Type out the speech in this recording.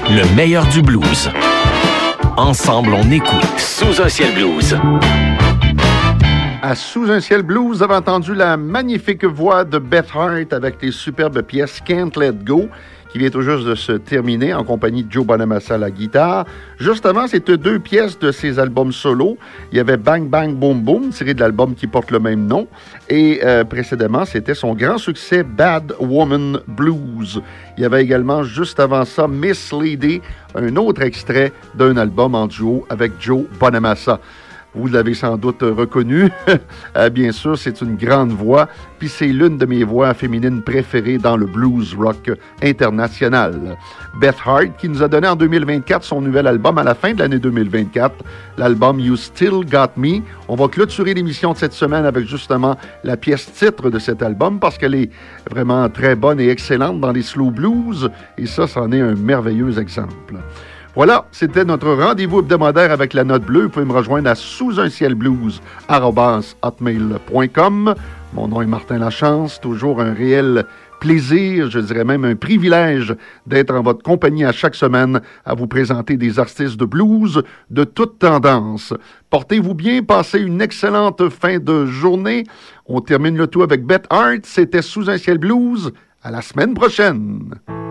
le meilleur du blues. Ensemble, on écoute Sous un ciel blues. À Sous un ciel blues, vous avez entendu la magnifique voix de Beth Hart avec les superbes pièces Can't Let Go, qui vient tout juste de se terminer en compagnie de Joe Bonamassa à la guitare. Juste avant, c'était deux pièces de ses albums solo. Il y avait Bang Bang Boom Boom, tiré de l'album qui porte le même nom. Et précédemment, c'était son grand succès Bad Woman Blues. Il y avait également, juste avant ça, Miss Lady, un autre extrait d'un album en duo avec Joe Bonamassa. Vous l'avez sans doute reconnu. Bien sûr, c'est une grande voix, puis c'est l'une de mes voix féminines préférées dans le blues rock international. Beth Hart, qui nous a donné en 2024 son nouvel album à la fin de l'année 2024, l'album You Still Got Me. On va clôturer l'émission de cette semaine avec justement la pièce titre de cet album, parce qu'elle est vraiment très bonne et excellente dans les slow blues, et ça, c'en est un merveilleux exemple. Voilà, c'était notre rendez-vous hebdomadaire avec la Note Bleue. Vous pouvez me rejoindre à sousuncielblues@hotmail.com. Mon nom est Martin Lachance, toujours un réel plaisir, je dirais même un privilège d'être en votre compagnie à chaque semaine à vous présenter des artistes de blues de toute tendance. Portez-vous bien, passez une excellente fin de journée. On termine le tout avec Beth Hart. C'était Sous un ciel blues. À la semaine prochaine.